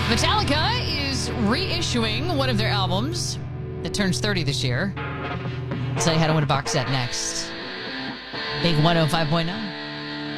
Metallica is reissuing one of their albums that turns 30 this year. I'll tell you how to win a box set next. Big 105.9.